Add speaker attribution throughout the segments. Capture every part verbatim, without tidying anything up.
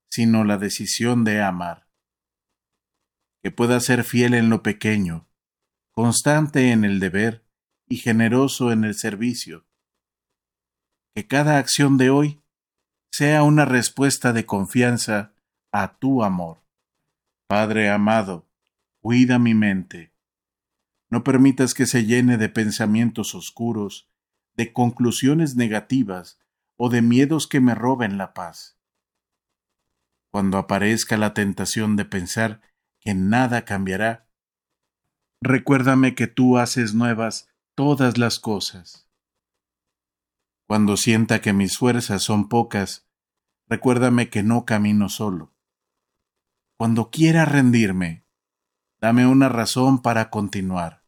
Speaker 1: sino la decisión de amar. Que pueda ser fiel en lo pequeño, constante en el deber y generoso en el servicio. Que cada acción de hoy sea una respuesta de confianza a tu amor. Padre amado, cuida mi mente. No permitas que se llene de pensamientos oscuros, de conclusiones negativas o de miedos que me roben la paz. Cuando aparezca la tentación de pensar que nada cambiará, recuérdame que tú haces nuevas todas las cosas. Cuando sienta que mis fuerzas son pocas, recuérdame que no camino solo. Cuando quiera rendirme, dame una razón para continuar.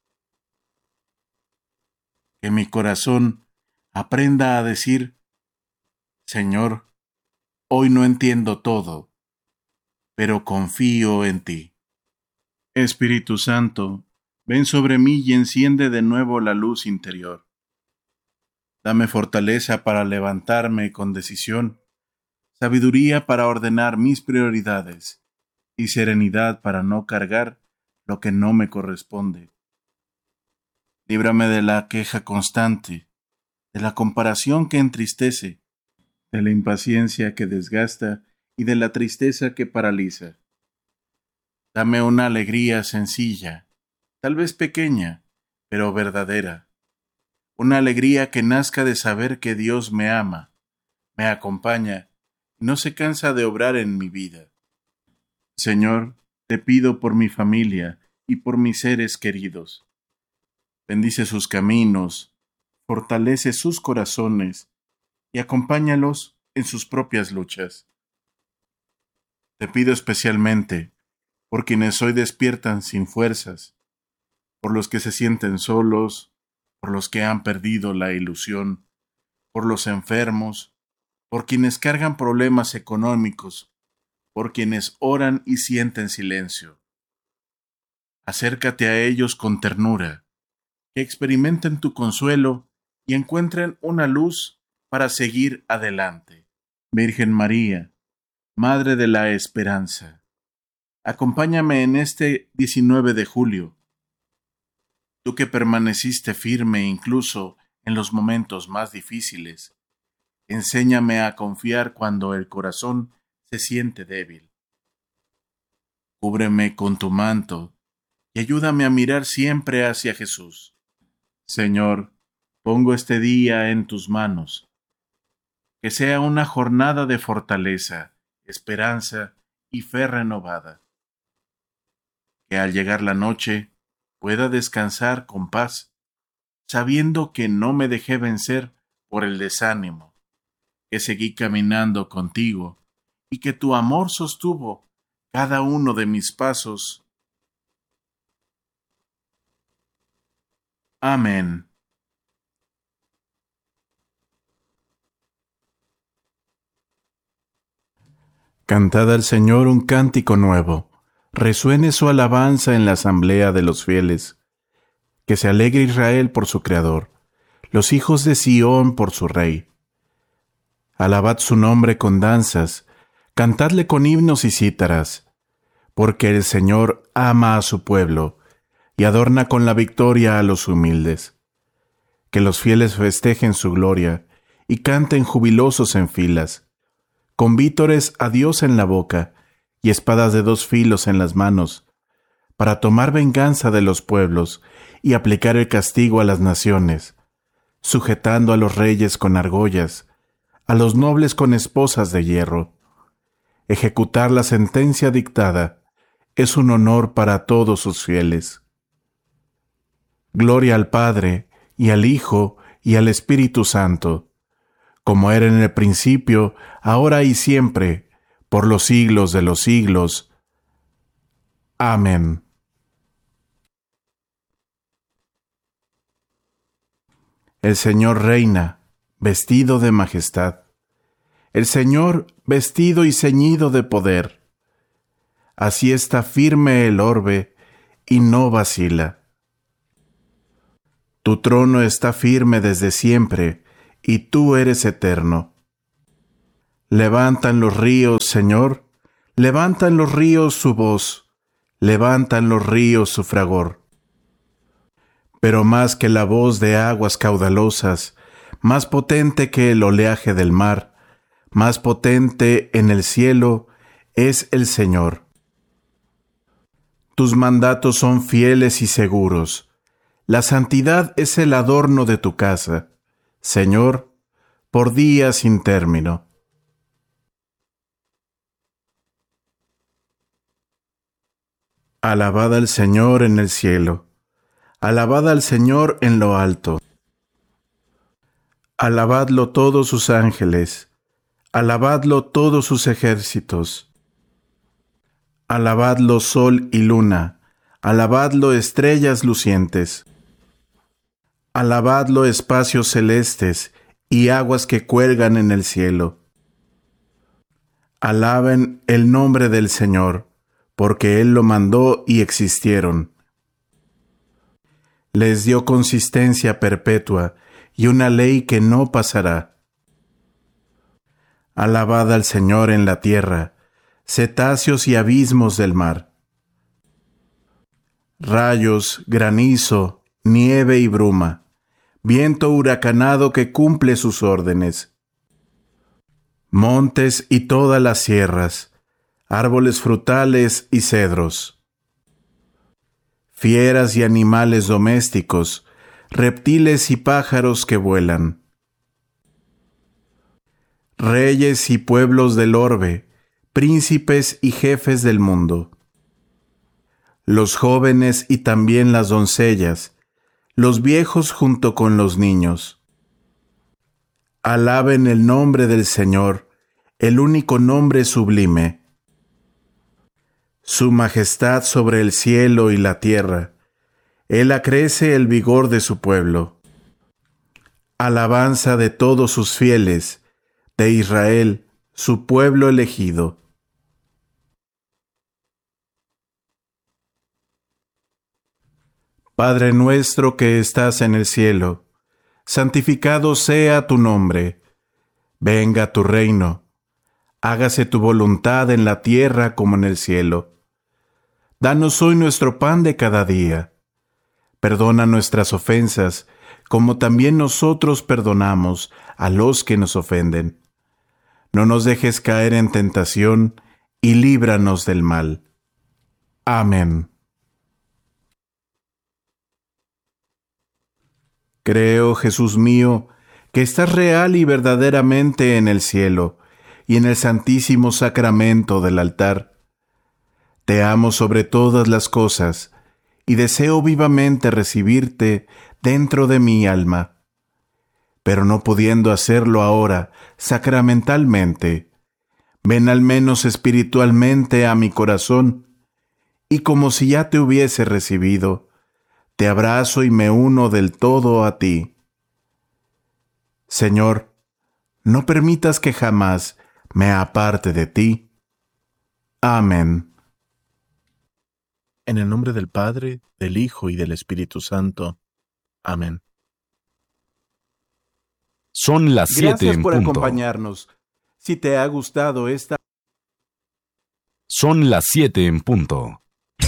Speaker 1: Que mi corazón aprenda a decir, Señor, hoy no entiendo todo, pero confío en ti. Espíritu Santo, ven sobre mí y enciende de nuevo la luz interior. Dame fortaleza para levantarme con decisión, sabiduría para ordenar mis prioridades y serenidad para no cargar lo que no me corresponde. Líbrame de la queja constante, de la comparación que entristece, de la impaciencia que desgasta y de la tristeza que paraliza. Dame una alegría sencilla, tal vez pequeña, pero verdadera. Una alegría que nazca de saber que Dios me ama, me acompaña y no se cansa de obrar en mi vida. Señor, te pido por mi familia y por mis seres queridos. Bendice sus caminos, fortalece sus corazones y acompáñalos en sus propias luchas. Te pido especialmente por quienes hoy despiertan sin fuerzas, por los que se sienten solos, por los que han perdido la ilusión, por los enfermos, por quienes cargan problemas económicos, por quienes oran y sienten silencio. Acércate a ellos con ternura, que experimenten tu consuelo y encuentren una luz para seguir adelante. Virgen María, Madre de la Esperanza, acompáñame en este diecinueve de julio. Tú que permaneciste firme incluso en los momentos más difíciles, enséñame a confiar cuando el corazón se siente débil. Cúbreme con tu manto y ayúdame a mirar siempre hacia Jesús. Señor, pongo este día en tus manos. Que sea una jornada de fortaleza, esperanza y fe renovada. Que al llegar la noche pueda descansar con paz, sabiendo que no me dejé vencer por el desánimo, que seguí caminando contigo y que tu amor sostuvo cada uno de mis pasos. Amén. Cantad al Señor un cántico nuevo, resuene su alabanza en la asamblea de los fieles. Que se alegre Israel por su Creador, los hijos de Sión por su Rey. Alabad su nombre con danzas, cantadle con himnos y cítaras, porque el Señor ama a su pueblo y adorna con la victoria a los humildes. Que los fieles festejen su gloria y canten jubilosos en filas, con vítores a Dios en la boca y espadas de dos filos en las manos, para tomar venganza de los pueblos y aplicar el castigo a las naciones, sujetando a los reyes con argollas, a los nobles con esposas de hierro. Ejecutar la sentencia dictada es un honor para todos sus fieles. Gloria al Padre, y al Hijo, y al Espíritu Santo, como era en el principio, ahora y siempre, por los siglos de los siglos. Amén. El Señor reina, vestido de majestad. El Señor vestido y ceñido de poder. Así está firme el orbe y no vacila. Tu trono está firme desde siempre, y tú eres eterno. Levantan los ríos, Señor, Levantan los ríos su voz, levantan los ríos su fragor. Pero más que la voz de aguas caudalosas, más potente que el oleaje del mar, más potente en el cielo es el Señor. Tus mandatos son fieles y seguros. La santidad es el adorno de tu casa, Señor, por días sin término. Alabad al Señor en el cielo. Alabad al Señor en lo alto. Alabadlo todos sus ángeles. Alabadlo todos sus ejércitos. Alabadlo sol y luna. Alabadlo estrellas lucientes. Alabadlo espacios celestes y aguas que cuelgan en el cielo. Alaben el nombre del Señor, porque Él lo mandó y existieron. Les dio consistencia perpetua y una ley que no pasará. Alabad al Señor en la tierra, cetáceos y abismos del mar. Rayos, granizo, nieve y bruma, viento huracanado que cumple sus órdenes. Montes y todas las sierras, árboles frutales y cedros. Fieras y animales domésticos, reptiles y pájaros que vuelan. Reyes y pueblos del orbe, príncipes y jefes del mundo. Los jóvenes y también las doncellas, los viejos junto con los niños. Alaben el nombre del Señor, el único nombre sublime. Su majestad sobre el cielo y la tierra. Él acrece el vigor de su pueblo. Alabanza de todos sus fieles, de Israel, su pueblo elegido. Padre nuestro que estás en el cielo, santificado sea tu nombre. Venga tu reino. Hágase tu voluntad en la tierra como en el cielo. Danos hoy nuestro pan de cada día. Perdona nuestras ofensas, como también nosotros perdonamos a los que nos ofenden. No nos dejes caer en tentación, y líbranos del mal. Amén. Creo, Jesús mío, que estás real y verdaderamente en el cielo, y en el santísimo sacramento del altar. Te amo sobre todas las cosas, y deseo vivamente recibirte dentro de mi alma. Pero no pudiendo hacerlo ahora sacramentalmente, ven al menos espiritualmente a mi corazón, y como si ya te hubiese recibido, te abrazo y me uno del todo a ti. Señor, no permitas que jamás me aparte de ti. Amén. En el nombre del Padre, del Hijo y del Espíritu Santo. Amén.
Speaker 2: Son las siete en punto.
Speaker 1: Gracias por acompañarnos. Si te ha gustado esta...
Speaker 2: Son las siete en punto.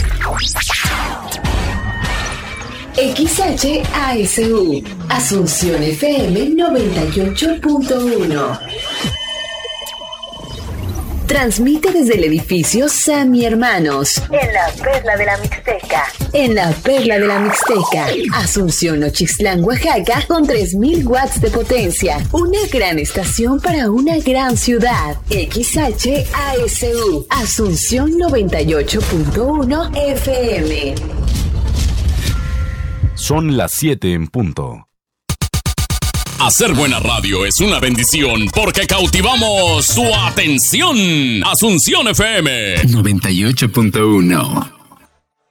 Speaker 3: X H A S U, Asunción F M noventa y ocho punto uno. Transmite desde el edificio Sammy Hermanos, en la Perla de la Mixteca. En la Perla de la Mixteca, Asunción Ochislán, Oaxaca, con tres mil watts de potencia. Una gran estación para una gran ciudad. X H A S U, Asunción noventa y ocho punto uno F M.
Speaker 2: Son las siete en punto.
Speaker 4: Hacer buena radio es una bendición porque cautivamos su atención. Asunción F M
Speaker 5: noventa y ocho punto uno.